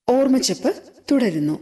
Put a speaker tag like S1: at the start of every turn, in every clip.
S1: ഓർമ്മച്ചപ്പ് തുടരുന്നു.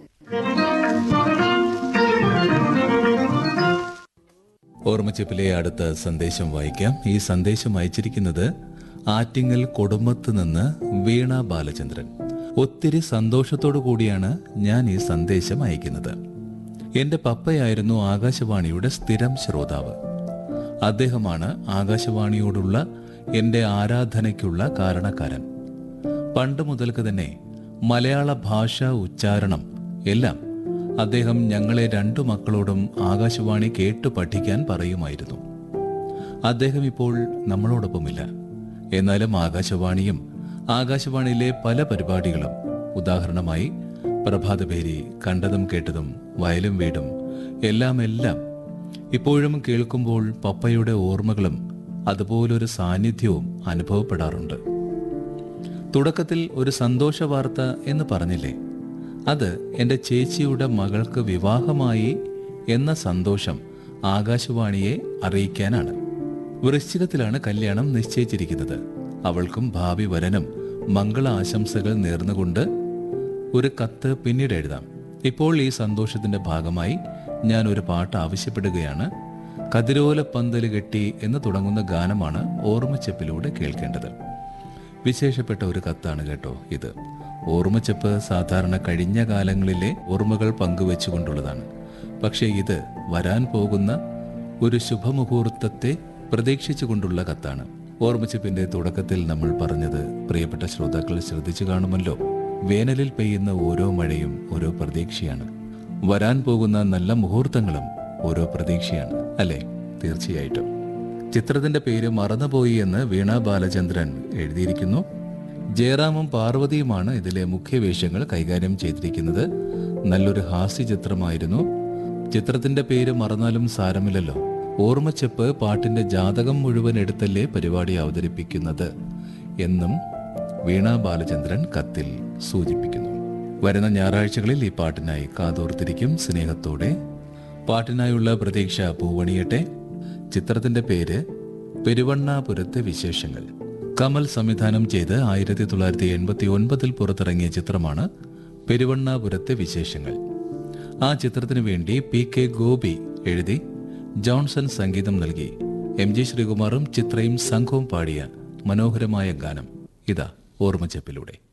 S2: ഓർമ്മച്ചപ്പിലെ അടുത്ത സന്ദേശം വായിക്കാം. ഈ സന്ദേശം അയച്ചിരിക്കുന്നത് ആറ്റിങ്ങൽ കൊടുമത്ത് നിന്ന് വീണ ബാലചന്ദ്രൻ. ഒത്തിരി സന്തോഷത്തോടു കൂടിയാണ് ഞാൻ ഈ സന്ദേശം അയക്കുന്നത്. എന്റെ പപ്പയായിരുന്നു ആകാശവാണിയുടെ സ്ഥിരം ശ്രോതാവ്. അദ്ദേഹമാണ് ആകാശവാണിയോടുള്ള എന്റെ ആരാധനയ്ക്കുള്ള കാരണക്കാരൻ. പണ്ട് മുതൽക്ക് തന്നെ മലയാള ഭാഷ, ഉച്ചാരണം എല്ലാം അദ്ദേഹം ഞങ്ങളെ 2 മക്കളോടും ആകാശവാണി കേട്ടു പഠിക്കാൻ പറയുമായിരുന്നു. അദ്ദേഹം ഇപ്പോൾ നമ്മളോടൊപ്പമില്ല. എന്നാലും ആകാശവാണിയും ആകാശവാണിയിലെ പല പരിപാടികളും, ഉദാഹരണമായി പ്രഭാതഭേരി, കണ്ടതും കേട്ടതും, വയലും വീടും എല്ലാം ഇപ്പോഴും കേൾക്കുമ്പോൾ പപ്പയുടെ ഓർമ്മകളും അതുപോലൊരു സാന്നിധ്യവും അനുഭവപ്പെടാറുണ്ട്. തുടക്കത്തിൽ ഒരു സന്തോഷ വാർത്ത എന്ന് പറഞ്ഞില്ലേ, അത് എൻ്റെ ചേച്ചിയുടെ മകൾക്ക് വിവാഹമായി എന്ന സന്തോഷം ആകാശവാണിയെ അറിയിക്കാനാണ്. വൃശ്ചികത്തിലാണ് കല്യാണം നിശ്ചയിച്ചിരിക്കുന്നത്. അവൾക്കും ഭാവി വരനും മംഗള ആശംസകൾ നേർന്നുകൊണ്ട് ഒരു കത്ത് പിന്നീട് എഴുതാം. ഇപ്പോൾ ഈ സന്തോഷത്തിന്റെ ഭാഗമായി ഞാൻ ഒരു പാട്ട് ആവശ്യപ്പെടുകയാണ്. കതിരോല പന്തല് കെട്ടി എന്ന് തുടങ്ങുന്ന ഗാനമാണ് ഓർമ്മച്ചപ്പിലൂടെ കേൾക്കേണ്ടത്. വിശേഷപ്പെട്ട ഒരു കത്താണ് കേട്ടോ ഇത്. ഓർമ്മച്ചപ്പ് സാധാരണ കഴിഞ്ഞ കാലങ്ങളിലെ ഓർമ്മകൾ പങ്കുവെച്ചുകൊണ്ടുള്ളതാണ്. പക്ഷേ ഇത് വരാൻ പോകുന്ന ഒരു ശുഭമുഹൂർത്തത്തെ പ്രതീക്ഷിച്ചുകൊണ്ടുള്ള കത്താണ്. ഓർമ്മച്ചപ്പിന്റെ തുടക്കത്തിൽ നമ്മൾ പറഞ്ഞത് പ്രിയപ്പെട്ട ശ്രോതാക്കൾ ശ്രദ്ധിച്ചു കാണുമല്ലോ. വേനലിൽ പെയ്യുന്ന ഓരോ മഴയും ഓരോ പ്രതീക്ഷയാണ്. വരാൻ പോകുന്ന നല്ല മുഹൂർത്തങ്ങളും ഓരോ പ്രതീക്ഷയാണ്, അല്ലേ? തീർച്ചയായിട്ടും. ചിത്രത്തിന്റെ പേര് മറന്നുപോയി എന്ന് വീണ ബാലചന്ദ്രൻ എഴുതിയിരിക്കുന്നു. ജയറാമും പാർവതിയുമാണ് ഇതിലെ മുഖ്യവേഷങ്ങൾ കൈകാര്യം ചെയ്തിരിക്കുന്നത്. നല്ലൊരു ഹാസ്യ ചിത്രമായിരുന്നു. ചിത്രത്തിന്റെ പേര് മറന്നാലും സാരമില്ലല്ലോ. ഓർമ്മച്ചപ്പ് പാട്ടിന്റെ ജാതകം മുഴുവൻ എടുത്തല്ലേ പരിപാടി അവതരിപ്പിക്കുന്നത് എന്നും വീണ ബാലചന്ദ്രൻ കത്തിൽ സൂചിപ്പിക്കുന്നു. വരുന്ന ഞായറാഴ്ചകളിൽ ഈ പാട്ടിനായി കാതോർത്തിരിക്കും സ്നേഹത്തോടെ. പാട്ടിനായുള്ള പ്രതീക്ഷ പൂവണിയട്ടെ. ചിത്രത്തിന്റെ പേര് പെരുവണ്ണാപുരത്തെ വിശേഷങ്ങൾ. കമൽ സംവിധാനം ചെയ്ത് 1989 പുറത്തിറങ്ങിയ ചിത്രമാണ് പെരുവണ്ണാപുരത്തെ വിശേഷങ്ങൾ. ആ ചിത്രത്തിനു വേണ്ടി PK ഗോപി എഴുതി ജോൺസൺ സംഗീതം നൽകി MG ശ്രീകുമാറും ചിത്രയും സംഘവും പാടിയ മനോഹരമായ ഗാനം ഇതാ ഓർമ്മച്ചപ്പിലൂടെ.